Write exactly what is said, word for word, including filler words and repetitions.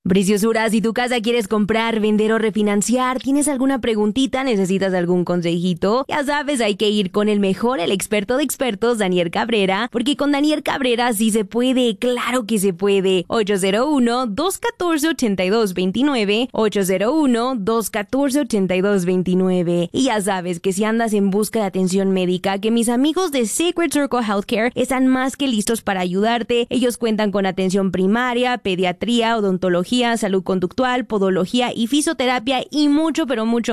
Preciosura, si tu casa quieres comprar, vender o refinanciar, ¿tienes alguna preguntita? ¿Necesitas algún consejito? Ya sabes, hay que ir con el mejor, el experto de expertos, Daniel Cabrera, porque con Daniel Cabrera sí se puede, claro que se puede. ocho cero uno, dos uno cuatro, ocho dos dos nueve, ocho cero uno, dos uno cuatro, ocho dos dos nueve. Y ya sabes que si andas en busca de atención médica, que mis amigos de Sacred Circle Healthcare están más que listos para ayudarte. Ellos cuentan con atención primaria, pediatría, odontología, salud conductual, podología y fisioterapia y mucho, pero mucho